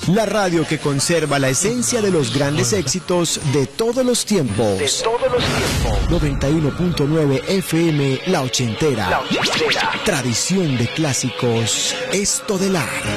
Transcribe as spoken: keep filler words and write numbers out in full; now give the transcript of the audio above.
La radio que conserva la esencia de los grandes éxitos de todos los tiempos. De todos los tiempos. noventa y uno punto nueve F M, La Ochentera. La Ochentera. Tradición de clásicos, Estodelar.